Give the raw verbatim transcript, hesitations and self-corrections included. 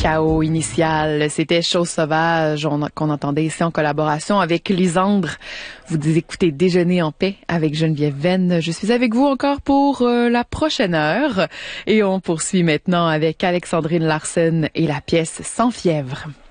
Chaos initial, c'était Chose sauvage on, qu'on entendait ici en collaboration avec Lisandre. Vous écoutez Déjeuner en paix avec Geneviève Venn. Je suis avec vous encore pour euh, la prochaine heure et on poursuit maintenant avec Alexandrine Larsen et la pièce Sans fièvre.